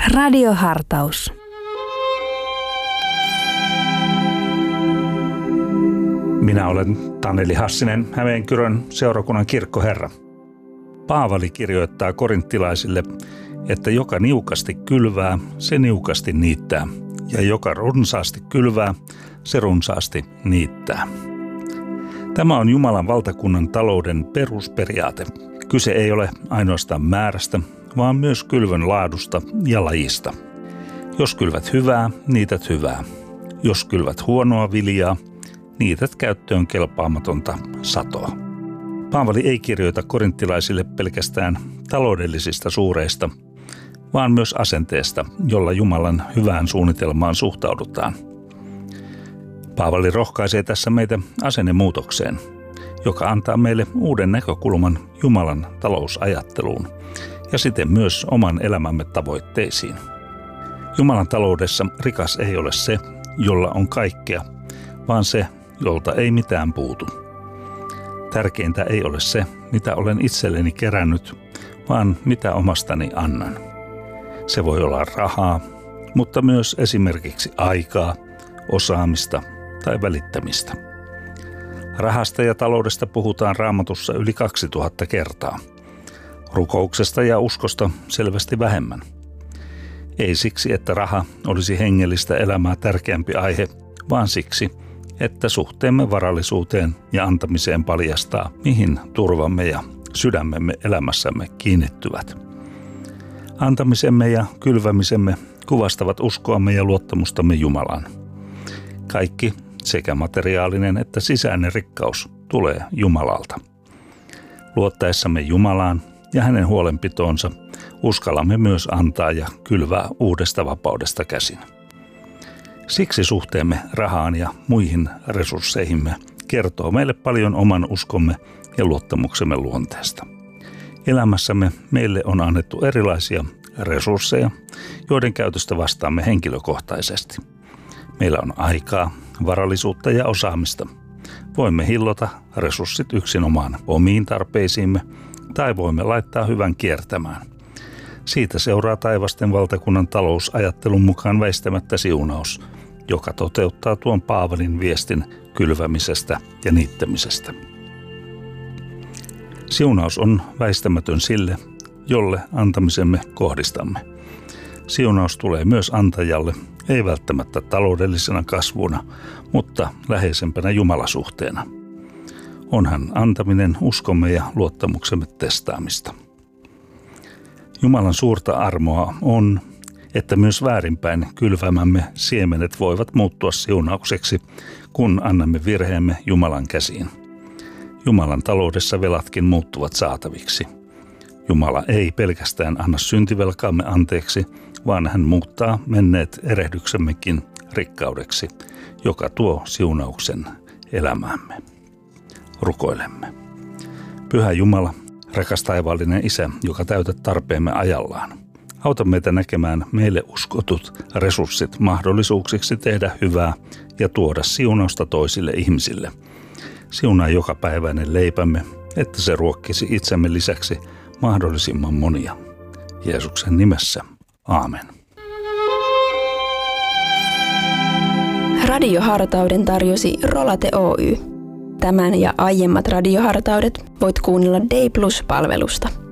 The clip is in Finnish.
Radiohartaus. Minä olen Taneli Hassinen, Hämeenkyrön seurakunnan kirkkoherra. Paavali kirjoittaa korinttilaisille, että joka niukasti kylvää, se niukasti niittää, ja joka runsaasti kylvää, se runsaasti niittää. Tämä on Jumalan valtakunnan talouden perusperiaate. Kyse ei ole ainoastaan määrästä, vaan myös kylvön laadusta ja lajista. Jos kylvät hyvää, niität hyvää. Jos kylvät huonoa viljaa, niität käyttöön kelpaamatonta satoa. Paavali ei kirjoita korinttilaisille pelkästään taloudellisista suureista, vaan myös asenteesta, jolla Jumalan hyvään suunnitelmaan suhtaudutaan. Paavali rohkaisee tässä meitä asennemuutokseen, joka antaa meille uuden näkökulman Jumalan talousajatteluun ja siten myös oman elämämme tavoitteisiin. Jumalan taloudessa rikas ei ole se, jolla on kaikkea, vaan se, jolta ei mitään puutu. Tärkeintä ei ole se, mitä olen itselleni kerännyt, vaan mitä omastani annan. Se voi olla rahaa, mutta myös esimerkiksi aikaa, osaamista tai välittämistä. Rahasta ja taloudesta puhutaan Raamatussa yli 2000 kertaa. Rukouksesta ja uskosta selvästi vähemmän. Ei siksi, että raha olisi hengellistä elämää tärkeämpi aihe, vaan siksi, että suhteemme varallisuuteen ja antamiseen paljastaa, mihin turvamme ja sydämemme elämässämme kiinnittyvät. Antamisemme ja kylvämisemme kuvastavat uskoamme ja luottamustamme Jumalaan. Kaikki, sekä materiaalinen että sisäinen rikkaus, tulee Jumalalta. Luottaessamme Jumalaan ja hänen huolenpitoonsa uskallamme myös antaa ja kylvää uudesta vapaudesta käsin. Siksi suhteemme rahaan ja muihin resursseihimme kertoo meille paljon oman uskomme ja luottamuksemme luonteesta. Elämässämme meille on annettu erilaisia resursseja, joiden käytöstä vastaamme henkilökohtaisesti. Meillä on aikaa, varallisuutta ja osaamista. Voimme hillota resurssit yksinomaan omiin tarpeisiimme tai voimme laittaa hyvän kiertämään. Siitä seuraa taivasten valtakunnan talousajattelun mukaan väistämättä siunaus, joka toteuttaa tuon Paavalin viestin kylvämisestä ja niittämisestä. Siunaus on väistämätön sille, jolle antamisemme kohdistamme. Siunaus tulee myös antajalle, ei välttämättä taloudellisena kasvuna, mutta läheisempänä Jumalasuhteena. Onhan antaminen uskomme ja luottamuksemme testaamista. Jumalan suurta armoa on, että myös väärinpäin kylvämämme siemenet voivat muuttua siunaukseksi, kun annamme virheemme Jumalan käsiin. Jumalan taloudessa velatkin muuttuvat saataviksi. Jumala ei pelkästään anna syntivelkaamme anteeksi, vaan hän muuttaa menneet erehdyksemmekin rikkaudeksi, joka tuo siunauksen elämäämme. Rukoilemme. Pyhä Jumala, rakas taivaallinen Isä, joka täytät tarpeemme ajallaan. Auta meitä näkemään meille uskotut resurssit mahdollisuuksiksi tehdä hyvää ja tuoda siunausta toisille ihmisille. Siunaa jokapäiväinen leipämme, että se ruokkisi itsemme lisäksi mahdollisimman monia. Jeesuksen nimessä. Aamen. Radiohartauden tarjosi Rolate Oy. Tämän ja aiemmat radiohartaudet voit kuunnella Day Plus-palvelusta.